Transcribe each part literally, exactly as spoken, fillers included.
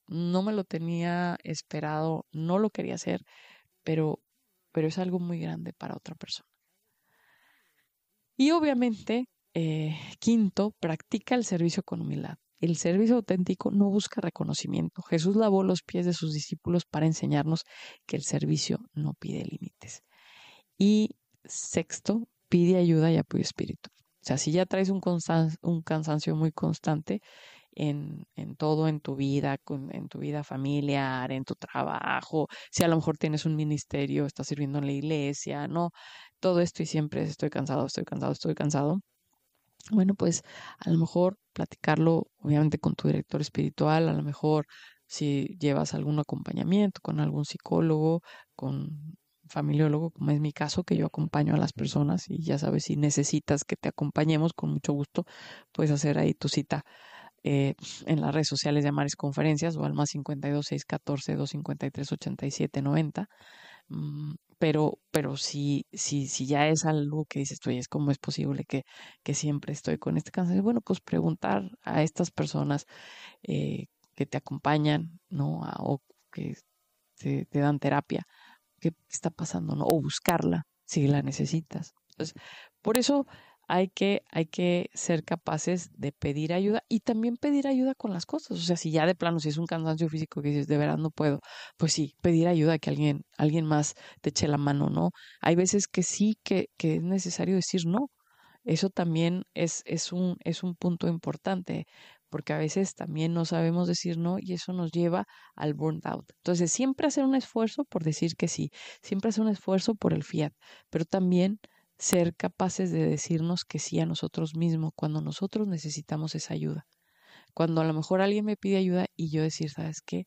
no me lo tenía esperado, no lo quería hacer, pero, pero es algo muy grande para otra persona. Y obviamente, eh, quinto, practica el servicio con humildad. El servicio auténtico no busca reconocimiento. Jesús lavó los pies de sus discípulos para enseñarnos que el servicio no pide límites. Y sexto, pide ayuda y apoyo espiritual. O sea, si ya traes un, constan- un cansancio muy constante en, en todo, en tu vida, con- en tu vida familiar, en tu trabajo, si a lo mejor tienes un ministerio, estás sirviendo en la iglesia, ¿no? Todo esto y siempre estoy cansado, estoy cansado, estoy cansado. Bueno, pues a lo mejor platicarlo, obviamente, con tu director espiritual, a lo mejor si llevas algún acompañamiento con algún psicólogo, con familiólogo, como es mi caso, que yo acompaño a las personas y ya sabes, si necesitas que te acompañemos, con mucho gusto, puedes hacer ahí tu cita eh, en las redes sociales de Amares Conferencias o al más cincuenta y dos, seiscientos catorce, doscientos cincuenta y tres, ochenta y siete, noventa. Mm, pero, pero si, si, si ya es algo que dices, oye, es cómo es posible que, que siempre estoy con este cáncer, bueno, pues preguntar a estas personas eh, que te acompañan, ¿no? A- o que te, te dan terapia, qué está pasando, ¿no? O buscarla si la necesitas. Entonces, por eso hay que, hay que ser capaces de pedir ayuda y también pedir ayuda con las cosas. O sea, si ya de plano, si es un cansancio físico que dices, de verdad no puedo, pues sí, pedir ayuda, que alguien, alguien más te eche la mano, ¿no? Hay veces que sí, que, que es necesario decir no. Eso también es, es un, es un punto importante, porque a veces también no sabemos decir no y eso nos lleva al burnt out. Entonces, siempre hacer un esfuerzo por decir que sí, siempre hacer un esfuerzo por el fiat, pero también ser capaces de decirnos que sí a nosotros mismos cuando nosotros necesitamos esa ayuda. Cuando a lo mejor alguien me pide ayuda y yo decir, ¿sabes qué?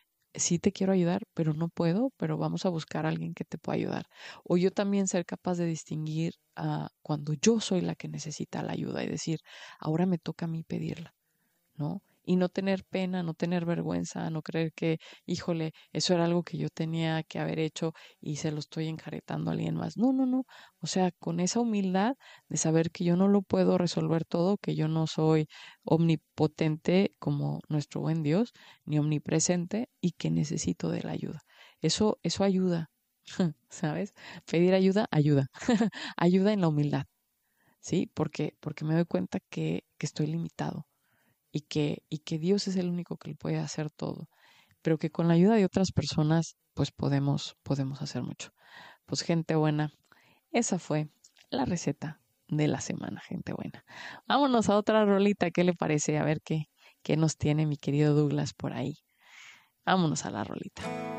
Sí te quiero ayudar, pero no puedo, pero vamos a buscar a alguien que te pueda ayudar. O yo también ser capaz de distinguir uh, cuando yo soy la que necesita la ayuda y decir, ahora me toca a mí pedirla, ¿no? Y no tener pena, no tener vergüenza, no creer que, híjole, eso era algo que yo tenía que haber hecho y se lo estoy encaretando a alguien más. No, no, no. O sea, con esa humildad de saber que yo no lo puedo resolver todo, que yo no soy omnipotente como nuestro buen Dios, ni omnipresente y que necesito de la ayuda. Eso, eso ayuda, ¿sabes? Pedir ayuda, ayuda. Ayuda en la humildad, ¿sí? Porque, porque me doy cuenta que, que estoy limitado y que, y que Dios es el único que lo puede hacer todo, pero que con la ayuda de otras personas, pues podemos, podemos hacer mucho. Pues gente buena, esa fue la receta de la semana, gente buena. Vámonos a otra rolita, ¿qué le parece? A ver qué, qué nos tiene mi querido Douglas por ahí. Vámonos a la rolita.